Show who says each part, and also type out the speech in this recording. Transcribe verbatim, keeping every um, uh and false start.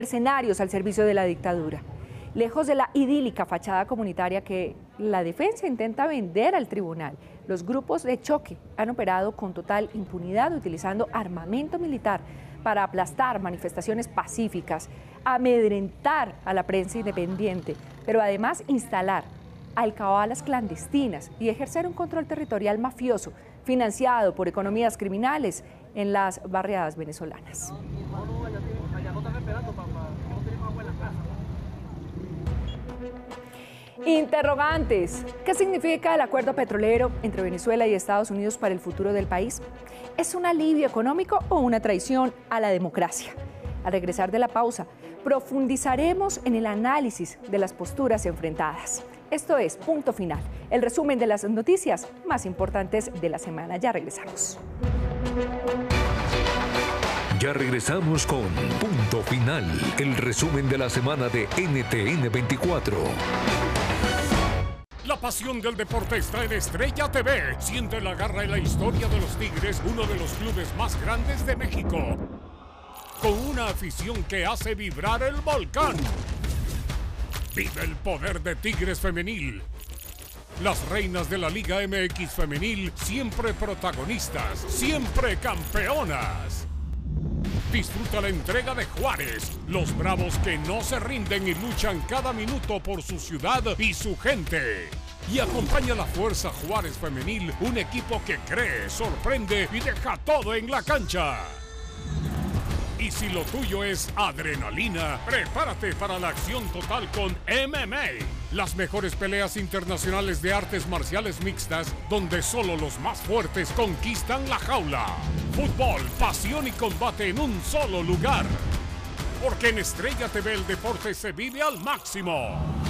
Speaker 1: mercenarios al servicio de la dictadura. Lejos de la idílica fachada comunitaria que la defensa intenta vender al tribunal, los grupos de choque han operado con total impunidad utilizando armamento militar para aplastar manifestaciones pacíficas, amedrentar a la prensa independiente, pero además instalar alcabalas clandestinas y ejercer un control territorial mafioso financiado por economías criminales en las barriadas venezolanas. Interrogantes. ¿Qué significa el acuerdo petrolero entre Venezuela y Estados Unidos para el futuro del país? ¿Es un alivio económico o una traición a la democracia? Al regresar de la pausa, profundizaremos en el análisis de las posturas enfrentadas. Esto es Punto Final, el resumen de las noticias más importantes de la semana. Ya regresamos.
Speaker 2: Ya regresamos con Punto Final, el resumen de la semana de N T N veinticuatro.
Speaker 3: La pasión del deporte está en Estrella T V. Siente la garra y la historia de los Tigres, uno de los clubes más grandes de México, con una afición que hace vibrar el volcán. Vive el poder de Tigres Femenil. Las reinas de la Liga M X Femenil, siempre protagonistas, siempre campeonas. Disfruta la entrega de Juárez, los bravos que no se rinden y luchan cada minuto por su ciudad y su gente. Y acompaña a la Fuerza Juárez Femenil, un equipo que cree, sorprende y deja todo en la cancha. Y si lo tuyo es adrenalina, prepárate para la acción total con M M A. Las mejores peleas internacionales de artes marciales mixtas, donde solo los más fuertes conquistan la jaula. Fútbol, pasión y combate en un solo lugar. Porque en Estrella T V el deporte se vive al máximo.